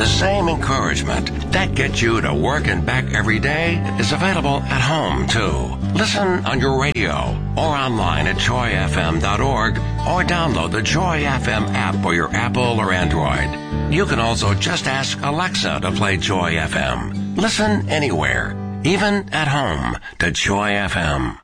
The same encouragement that gets you to work and back every day is available at home, too. Listen on your radio or online at joyfm.org or download the Joy FM app for your Apple or Android. You can also just ask Alexa to play Joy FM. Listen anywhere, even at home, to Joy FM.